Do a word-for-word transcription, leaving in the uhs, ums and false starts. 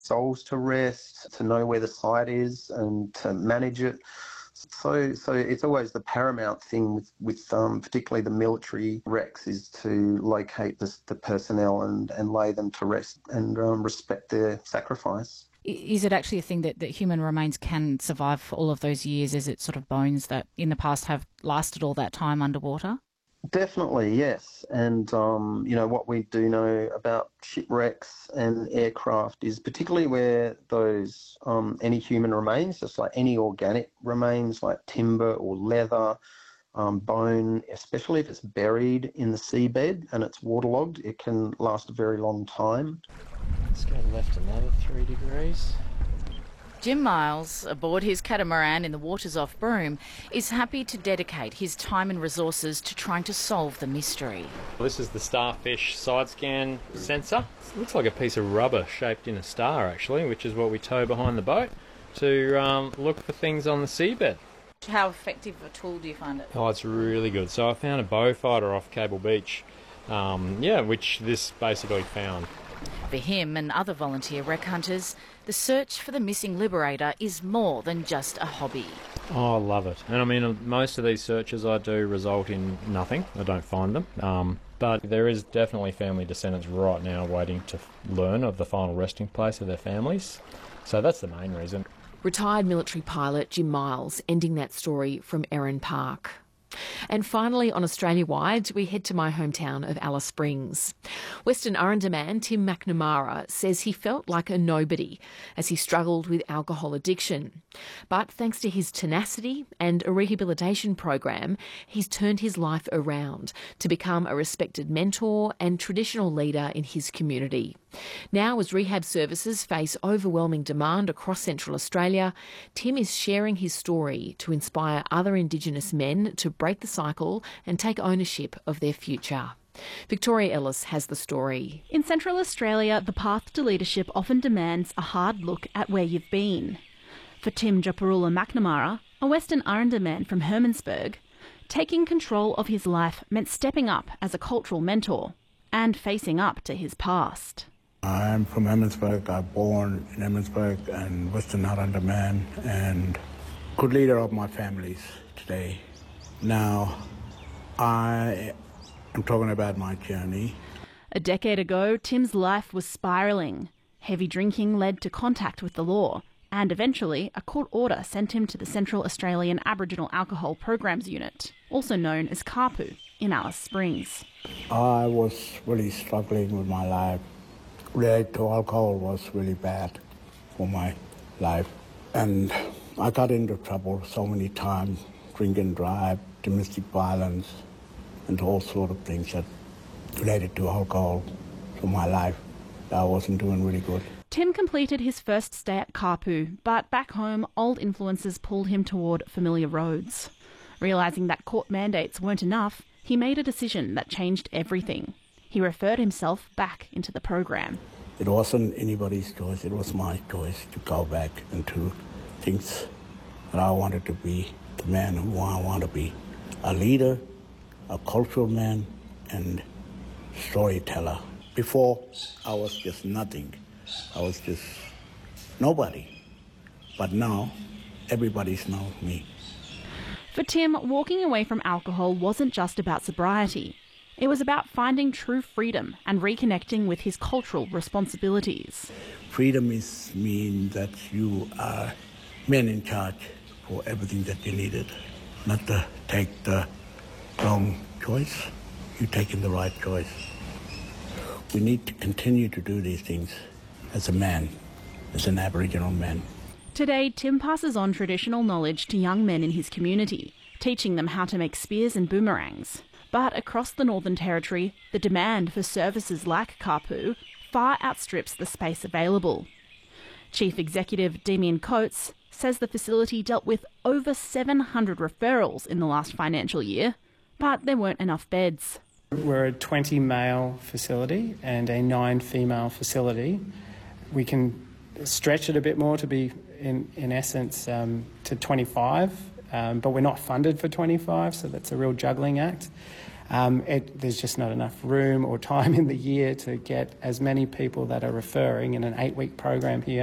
souls to rest, to know where the site is and to manage it. So, so it's always the paramount thing with, with um, particularly the military wrecks is to locate the, the personnel and, and lay them to rest and um, respect their sacrifice. Is it actually a thing that, that human remains can survive for all of those years? Is it sort of bones that in the past have lasted all that time underwater? Definitely, yes. And, um, you know, what we do know about shipwrecks and aircraft is particularly where those, um, any human remains, just like any organic remains like timber or leather, um, bone, especially if it's buried in the seabed and it's waterlogged, it can last a very long time. Let's go left another three degrees. Jim Miles, aboard his catamaran in the waters off Broome, is happy to dedicate his time and resources to trying to solve the mystery. This is the starfish side scan sensor. It looks like a piece of rubber shaped in a star, actually, which is what we tow behind the boat to um, look for things on the seabed. How effective a tool do you find it? Oh, it's really good. So I found a bow fighter off Cable Beach, um, yeah, which this basically found. For him and other volunteer wreck hunters, the search for the missing Liberator is more than just a hobby. Oh, I love it. And I mean, most of these searches I do result in nothing. I don't find them. Um, but there is definitely family descendants right now waiting to learn of the final resting place of their families. So that's the main reason. Retired military pilot Jim Miles ending that story from Erin Park. And finally, on Australia-wide, we head to my hometown of Alice Springs. Western Arrernte man Tim McNamara says he felt like a nobody as he struggled with alcohol addiction. But thanks to his tenacity and a rehabilitation program, he's turned his life around to become a respected mentor and traditional leader in his community. Now, as rehab services face overwhelming demand across Central Australia, Tim is sharing his story to inspire other Indigenous men to break the cycle and take ownership of their future. Victoria Ellis has the story. In Central Australia, the path to leadership often demands a hard look at where you've been. For Tim Japarula McNamara, a Western Arrernte man from Hermannsburg, taking control of his life meant stepping up as a cultural mentor and facing up to his past. I'm from Hermannsburg. I was born in Hermannsburg and Western Arrernte man and good leader of my families today. Now, I am talking about my journey. A decade ago, Tim's life was spiralling. Heavy drinking led to contact with the law, and eventually a court order sent him to the Central Australian Aboriginal Alcohol Programs Unit, also known as CARPU, in Alice Springs. I was really struggling with my life. Related to alcohol was really bad for my life. And I got into trouble so many times, drink and drive, domestic violence, and all sort of things that related to alcohol for my life. I wasn't doing really good. Tim completed his first stay at CARPU, but back home, old influences pulled him toward familiar roads. Realising that court mandates weren't enough, he made a decision that changed everything. He referred himself back into the program. It wasn't anybody's choice, it was my choice to go back into things that I wanted to be, the man who I want to be. A leader, a cultural man, and storyteller. Before, I was just nothing. I was just nobody. But now, everybody's known me. For Tim, walking away from alcohol wasn't just about sobriety. It was about finding true freedom and reconnecting with his cultural responsibilities. Freedom is mean that you are men in charge for everything that you needed. Not to take the wrong choice, you're taking the right choice. We need to continue to do these things as a man, as an Aboriginal man. Today, Tim passes on traditional knowledge to young men in his community, teaching them how to make spears and boomerangs. But across the Northern Territory, the demand for services like CARPU far outstrips the space available. Chief Executive Damien Coates says the facility dealt with over seven hundred referrals in the last financial year, but there weren't enough beds. We're a twenty male facility and a nine female facility. We can stretch it a bit more to be, in, in essence, um, to twenty-five, um, but we're not funded for twenty-five, so that's a real juggling act. Um, it, there's just not enough room or time in the year to get as many people that are referring in an eight-week program here.